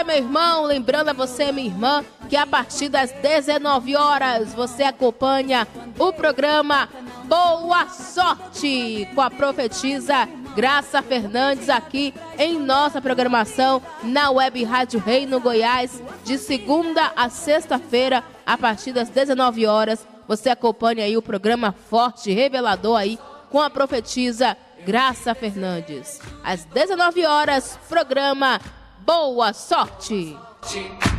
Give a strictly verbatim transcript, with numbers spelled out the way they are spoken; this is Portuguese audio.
meu irmão, lembrando a você, minha irmã, que a partir das dezenove horas você acompanha o programa Boa Sorte com a profetisa Graça Fernandes aqui em nossa programação na Web Rádio Reino Goiás, de segunda a sexta-feira, a partir das dezenove horas. Você acompanha aí o programa Forte Revelador aí com a profetisa Graça Fernandes. Às dezenove horas, programa Boa Sorte.